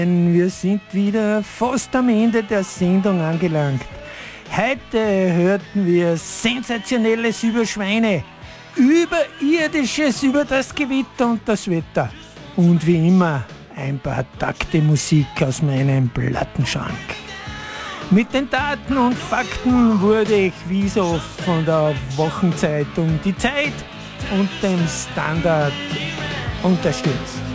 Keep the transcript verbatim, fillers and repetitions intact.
Wir sind wieder fast am Ende der Sendung angelangt. Heute hörten wir Sensationelles über Schweine, Überirdisches über das Gewitter und das Wetter und wie immer ein paar Takte Musik aus meinem Plattenschrank. Mit den Daten und Fakten wurde ich wie so oft von der Wochenzeitung Die Zeit und dem Standard unterstützt.